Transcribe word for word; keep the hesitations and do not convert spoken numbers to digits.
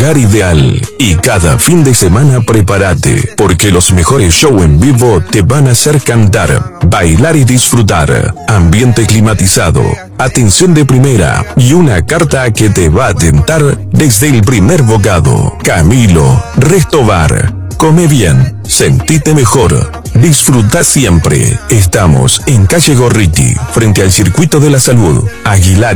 lugar ideal. Y cada fin de semana prepárate, porque los mejores shows en vivo te van a hacer cantar, bailar y disfrutar. Ambiente climatizado, atención de primera y una carta que te va a tentar desde el primer bocado. Camilo Resto Bar. Come bien, sentite mejor, disfruta siempre. Estamos en calle Gorriti, frente al Circuito de la Salud, Aguilar.